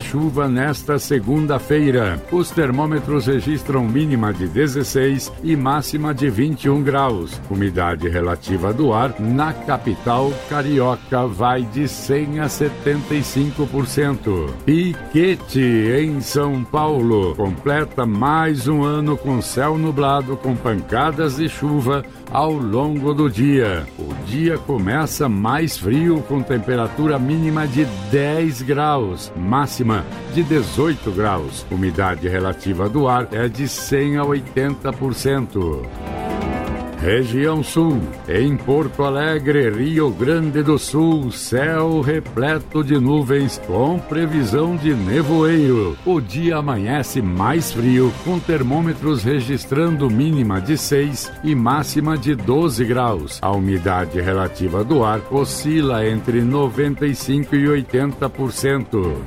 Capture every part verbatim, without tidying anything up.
chuva nesta segunda-feira. Os termômetros registram mínima de dezesseis e máxima de vinte e um graus. Umidade relativa do ar na capital carioca vai de cem a setenta e cinco por cento. Piquete em São Paulo completa mais um ano com céu nublado com pancadas de chuva ao longo do dia. O dia começa mais frio com temperatura mínima de dez graus, máxima de dezoito graus. Umidade relativa do ar é de cem a oitenta por cento. Região Sul, em Porto Alegre, Rio Grande do Sul, céu repleto de nuvens com previsão de nevoeiro. O dia amanhece mais frio, com termômetros registrando mínima de seis e máxima de doze graus. A umidade relativa do ar oscila entre noventa e cinco por cento e oitenta por cento.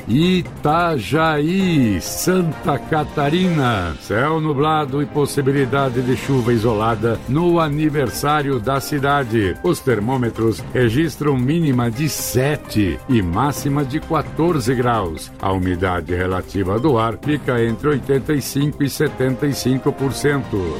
Itajaí, Santa Catarina, céu nublado e possibilidade de chuva isolada no aniversário da cidade. Os termômetros registram mínima de sete e máxima de quatorze graus. A umidade relativa do ar fica entre oitenta e cinco e setenta e cinco por cento.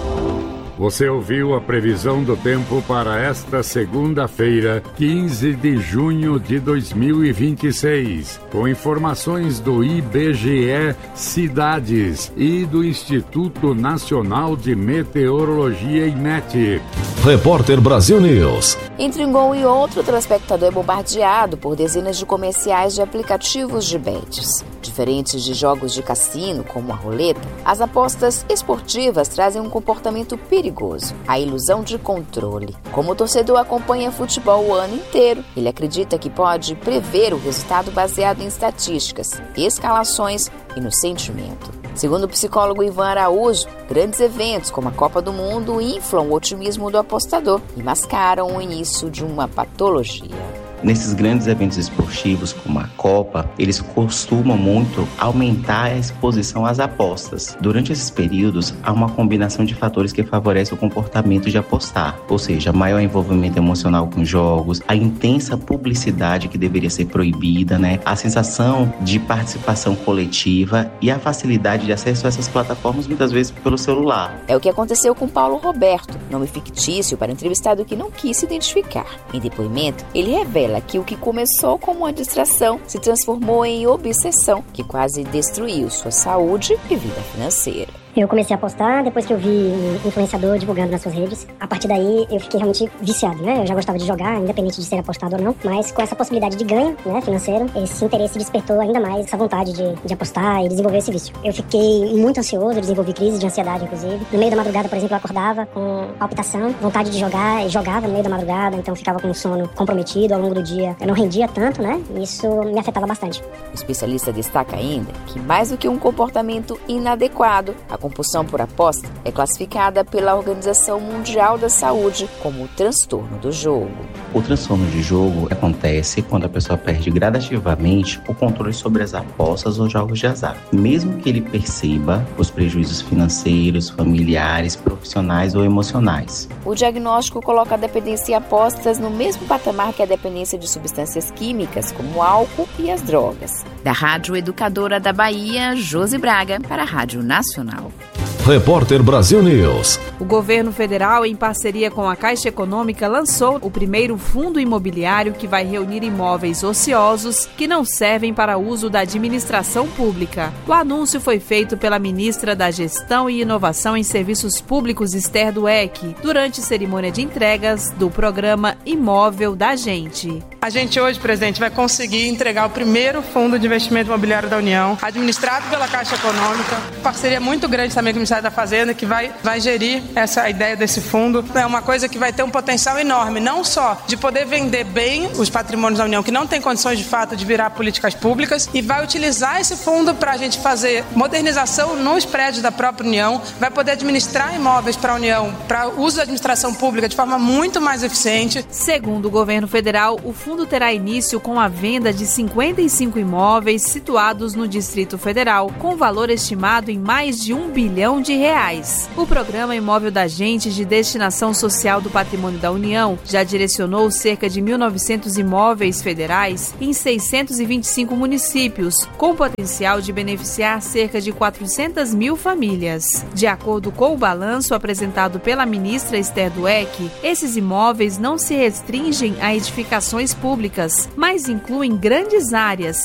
Você ouviu a previsão do tempo para esta segunda-feira, quinze de junho de dois mil e vinte e seis, com informações do I B G E Cidades e do Instituto Nacional de Meteorologia, INMET. Repórter Brasil News. Entre um gol e outro, o telespectador é bombardeado por dezenas de comerciais de aplicativos de bets. Diferentes de jogos de cassino, como a roleta, as apostas esportivas trazem um comportamento perigoso, a ilusão de controle. Como o torcedor acompanha futebol o ano inteiro, ele acredita que pode prever o resultado baseado em estatísticas, escalações e no sentimento. Segundo o psicólogo Ivan Araújo, grandes eventos como a Copa do Mundo inflam o otimismo do apostador e mascaram o início de uma patologia. Nesses grandes eventos esportivos, como a Copa, eles costumam muito aumentar a exposição às apostas. Durante esses períodos, há uma combinação de fatores que favorece o comportamento de apostar, ou seja, maior envolvimento emocional com jogos, a intensa publicidade que deveria ser proibida, né? A sensação de participação coletiva e a facilidade de acesso a essas plataformas, muitas vezes pelo celular. É o que aconteceu com Paulo Roberto, nome fictício para entrevistado que não quis se identificar. Em depoimento, ele revela que o que começou como uma distração se transformou em obsessão, que quase destruiu sua saúde e vida financeira. Eu comecei a postar depois que eu vi um influenciador divulgando nas suas redes. A partir daí, eu fiquei realmente viciado, né? Eu já gostava de jogar, independente de ser apostado ou não. Mas com essa possibilidade de ganho, né, financeiro, esse interesse despertou ainda mais essa vontade de, de apostar e desenvolver esse vício. Eu fiquei muito ansioso, desenvolvi crise de ansiedade, inclusive. No meio da madrugada, por exemplo, eu acordava com palpitação, vontade de jogar, e jogava no meio da madrugada, então ficava com o sono comprometido ao longo do dia. Eu não rendia tanto, né? E isso me afetava bastante. O especialista destaca ainda que, mais do que um comportamento inadequado, a compulsão por aposta é classificada pela Organização Mundial da Saúde como o transtorno do jogo. O transtorno de jogo acontece quando a pessoa perde gradativamente o controle sobre as apostas ou jogos de azar, mesmo que ele perceba os prejuízos financeiros, familiares, profissionais ou emocionais. O diagnóstico coloca a dependência em apostas no mesmo patamar que a dependência de substâncias químicas, como o álcool e as drogas. Da Rádio Educadora da Bahia, Josi Braga, para a Rádio Nacional. Repórter Brasil News. O governo federal, em parceria com a Caixa Econômica, lançou o primeiro fundo imobiliário que vai reunir imóveis ociosos que não servem para uso da administração pública. O anúncio foi feito pela ministra da Gestão e Inovação em Serviços Públicos, Esther Dweck, durante cerimônia de entregas do programa Imóvel da Gente. A gente hoje, presidente, vai conseguir entregar o primeiro fundo de investimento imobiliário da União, administrado pela Caixa Econômica. Parceria muito grande também com o Ministério da Fazenda, que vai, vai gerir essa ideia desse fundo. É uma coisa que vai ter um potencial enorme, não só de poder vender bem os patrimônios da União, que não tem condições de fato de virar políticas públicas, e vai utilizar esse fundo para a gente fazer modernização nos prédios da própria União, vai poder administrar imóveis para a União, para uso da administração pública de forma muito mais eficiente. Segundo o governo federal, o fundo fundo terá início com a venda de cinquenta e cinco imóveis situados no Distrito Federal, com valor estimado em mais de um bilhão de reais. O Programa Imóvel da Gente de Destinação Social do Patrimônio da União já direcionou cerca de mil e novecentos imóveis federais em seiscentos e vinte e cinco municípios, com potencial de beneficiar cerca de quatrocentas mil famílias. De acordo com o balanço apresentado pela ministra Esther Dweck, esses imóveis não se restringem a edificações públicas, mas incluem grandes áreas